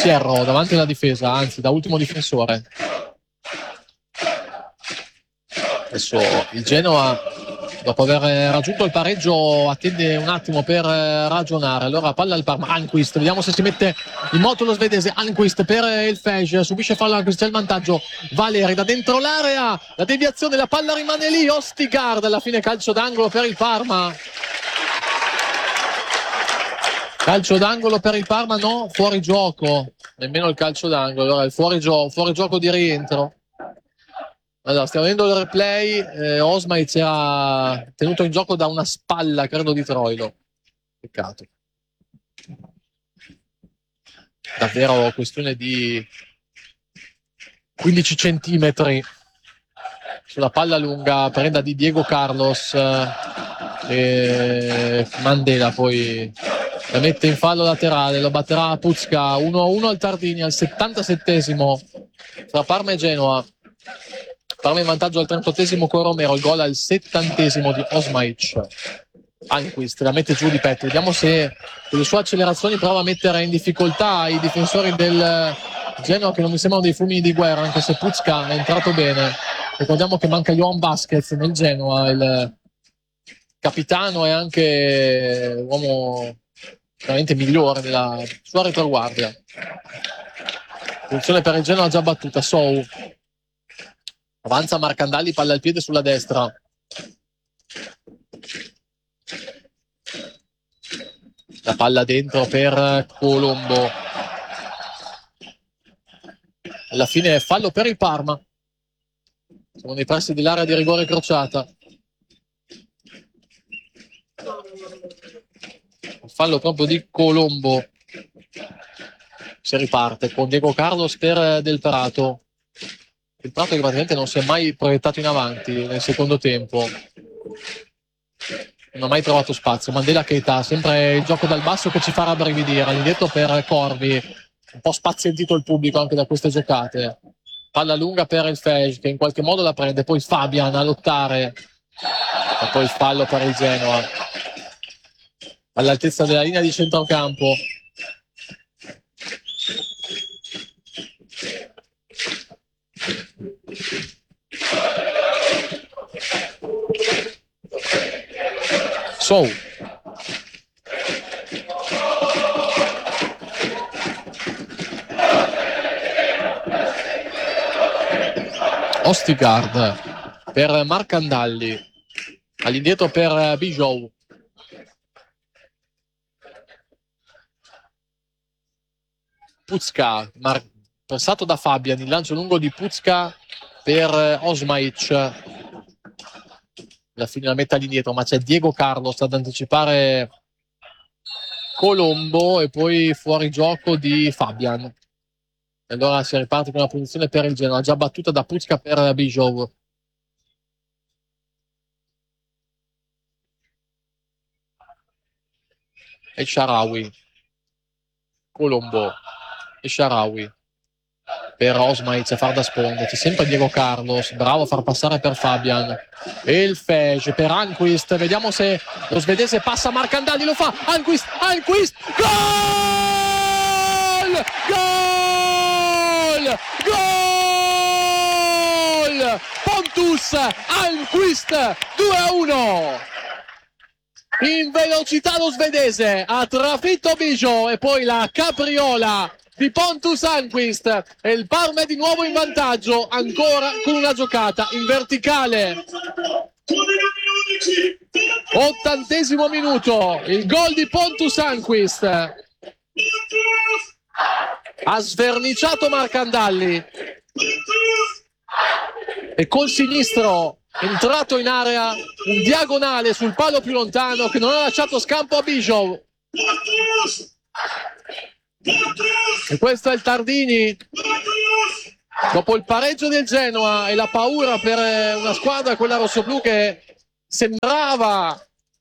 Sierro davanti alla difesa, anzi da ultimo difensore. Adesso il Genoa, dopo aver raggiunto il pareggio, attende un attimo per ragionare. Allora palla al Parma, Almqvist, vediamo se si mette in moto lo svedese. Almqvist per il Fej, subisce fallo Almqvist, c'è il vantaggio. Valeri da dentro l'area, la deviazione, la palla rimane lì. Ostigard, alla fine calcio d'angolo per il Parma. Calcio d'angolo per il Parma, no, fuori gioco, nemmeno il calcio d'angolo. Allora il fuori gioco di rientro. Allora, stiamo vedendo il replay. Osmaic era tenuto in gioco da una spalla, credo, di Troilo. Peccato. Davvero questione di 15 centimetri sulla palla lunga, prenda di Diego Carlos, e Mandela poi la mette in fallo laterale, lo batterà Pucca. 1-1 al Tardini al 77esimo tra Parma e Genoa. Parma in vantaggio al 38esimo con Romero, il gol al 70esimo di Osmaic. Almqvist la mette giù di petto, vediamo se con le sue accelerazioni prova a mettere in difficoltà i difensori del Genoa, che non mi sembrano dei fulmini di guerra, anche se Pucca è entrato bene. Ricordiamo che manca Johan Vasquez nel Genoa, il capitano, è anche l'uomo veramente migliore della sua retroguardia. Funzione per il Genoa già battuta. Sou avanza Marcandalli, palla al piede sulla destra. La palla dentro per Colombo. Alla fine fallo per il Parma. Siamo nei pressi dell'area di rigore crociata. Fallo proprio di Colombo. Si riparte con Diego Carlos per Del Prato. Il Prato che praticamente non si è mai proiettato in avanti nel secondo tempo, non ha mai trovato spazio. Mandela Keita, sempre il gioco dal basso che ci fa rabbrividire. All'indietro per Corvi, un po' spazientito il pubblico anche da queste giocate. Palla lunga per il Fej, che in qualche modo la prende, poi Fabian a lottare e poi il fallo per il Genoa all'altezza della linea di centrocampo. Sou Ostigard per Marcandalli, all'indietro per Bijou. Pucca, passato da Fabian, il lancio lungo di Pucca per Osmaic. Alla fine la mette all'indietro, ma c'è Diego Carlos ad anticipare Colombo e poi fuori gioco di Fabian. E allora si riparte con una punizione per il Genoa, già battuta da Pucca per Bijou. E Sharawi. Colombo e Sharawi per Osmaic a far da sponda. C'è sempre Diego Carlos, bravo a far passare per Fabian. E il Fej per Almqvist, vediamo se lo svedese passa Marcandalli, lo fa. Almqvist, gol! Gol! Gol! Pontus Almqvist 2-1. In velocità lo svedese ha trafitto Bijou e poi la capriola di Pontus Almqvist e il Parma è di nuovo in vantaggio, ancora con una giocata in verticale. 80° minuto, il gol di Pontus Almqvist. Ha sverniciato Marcandalli e col sinistro entrato in area un diagonale sul palo più lontano che non ha lasciato scampo a Bijou. E questo è il Tardini dopo il pareggio del Genoa e la paura per una squadra, quella rossoblù, che sembrava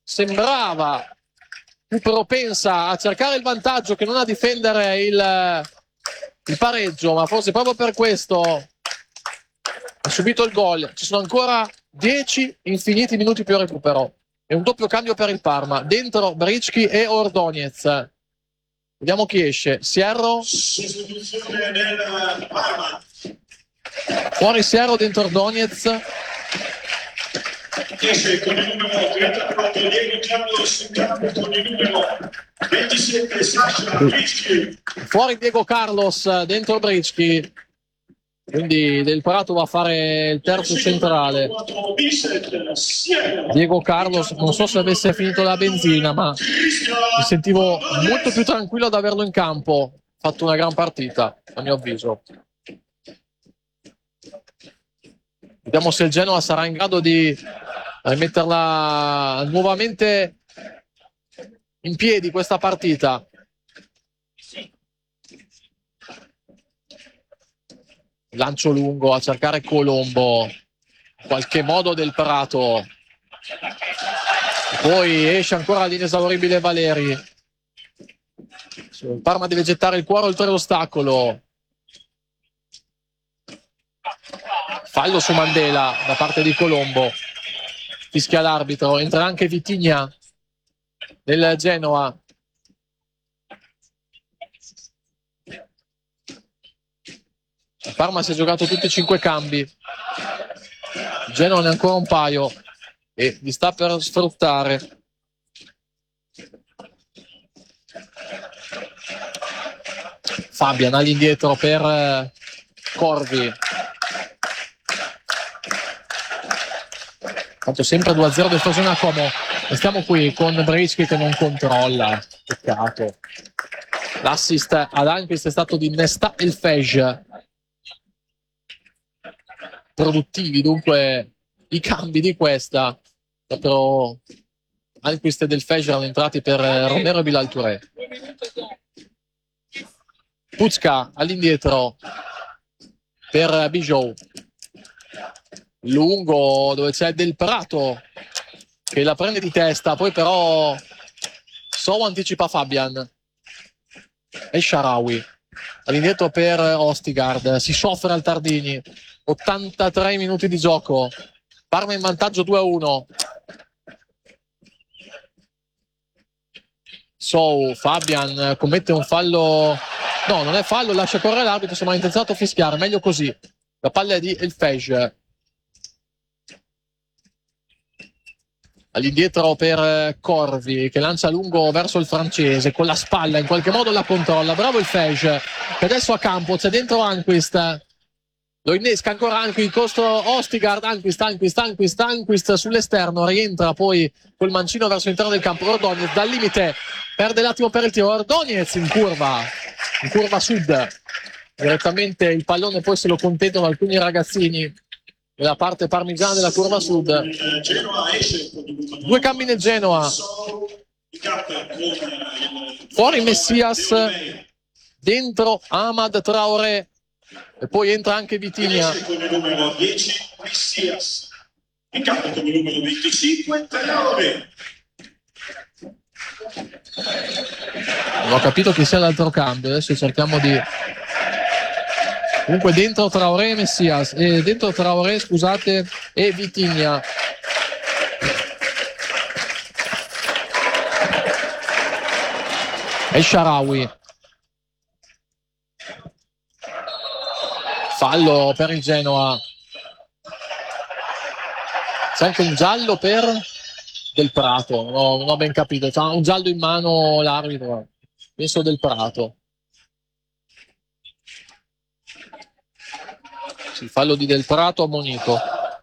più propensa a cercare il vantaggio che non a difendere il pareggio, ma forse proprio per questo ha subito il gol. Ci sono ancora 10 infiniti minuti più recupero e un doppio cambio per il Parma, dentro Bricchi e Ordonez. Vediamo chi esce. Sierro. Sostituzione del Parma. Fuori Sierro, dentro Donetsk. Esce con il numero 34 Diego Carlos in campo con il numero 27 Sasha Bricchi. Fuori Diego Carlos, dentro Bricchi. Quindi Del Prato va a fare il terzo centrale. Diego Carlos, non so se avesse finito la benzina, ma mi sentivo molto più tranquillo ad averlo in campo. Ha fatto una gran partita, a mio avviso. Vediamo se il Genoa sarà in grado di rimetterla nuovamente in piedi questa partita. Lancio lungo a cercare Colombo, in qualche modo Del Prato, poi esce ancora l'inesauribile Valeri. Il Parma deve gettare il cuore oltre l'ostacolo. Fallo su Mandela da parte di Colombo, fischia l'arbitro, entra anche Vitigna del Genoa. Il Parma si è giocato tutti e 5 cambi, il Genoa ne ha ancora un paio e li sta per sfruttare. Fabian all'indietro per Corvi. Fatto sempre 2-0 d'esplosione a Como. E stiamo qui con Brischi che non controlla. Peccato. L'assist ad Almqvist è stato di Nesta El Fej. Produttivi dunque i cambi di questa. Proprio Almqvist e Del Fej erano entrati per Romero e Bilal Touré. Pucca all'indietro per Bijou. Lungo dove c'è Del Prato che la prende di testa, poi però Sou anticipa Fabian e Sharawi all'indietro per Ostigard. Si soffre al Tardini, 83 minuti di gioco, Parma in vantaggio 2-1. Sou, Fabian commette un fallo, no, non è fallo, lascia correre l'arbitro, sembra intenzionato a fischiare, meglio così. La palla è di El Fej. All'indietro per Corvi che lancia lungo verso il francese con la spalla, in qualche modo la controlla. Bravo il Fej che adesso a campo c'è dentro Almqvist, lo innesca ancora Almqvist, costo Ostigard, Almqvist sull'esterno, rientra poi col mancino verso l'interno del campo. Ordonez dal limite perde l'attimo per il tiro, Ordonez in curva sud, direttamente il pallone poi se lo contendono alcuni ragazzini nella parte parmigiana della curva sud. 2 cambi nel Genoa. Fuori Messias, dentro Ahmad Traoré e poi entra anche Vitigna. Con il numero 10 Messias. In campo con il numero 25 Traoré. Non ho capito chi sia l'altro cambio, adesso cerchiamo di... Comunque dentro Traoré e Messias, dentro Traoré, scusate, e Vitigna. E Sharawi. Fallo per il Genoa. C'è anche un giallo per Del Prato, no, non ho ben capito, c'ha un giallo in mano l'arbitro, penso Del Prato. Il fallo di Del Prato ammonito.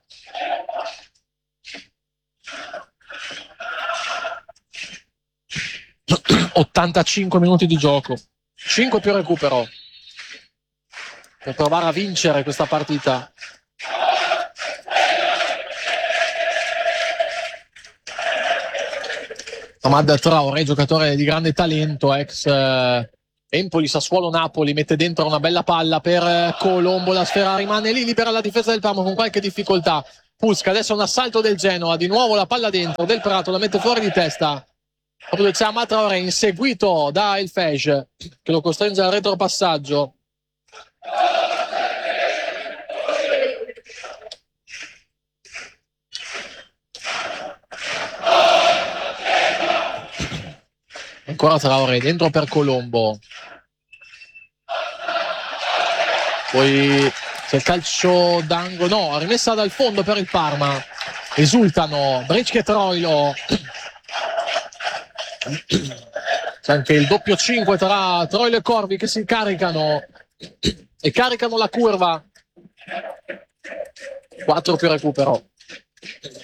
...85 minuti di gioco, 5 più recupero per provare a vincere questa partita. Ahmad Traoré, giocatore di grande talento, ex Empoli, Sassuolo, Napoli, mette dentro una bella palla per Colombo, la sfera rimane lì libera la difesa del Parma con qualche difficoltà. Pucca, adesso un assalto del Genoa, di nuovo la palla dentro, Del Prato la mette fuori di testa, proprio c'è Ahmad Traoré inseguito da El Fej che lo costringe al retropassaggio. Ancora Traoré dentro per Colombo, poi c'è il calcio d'angolo, no, rimessa dal fondo per il Parma. Esultano Bric e Troilo. C'è anche il doppio 5 tra Troilo e Corvi che si caricano e caricano la curva. 4 più recupero.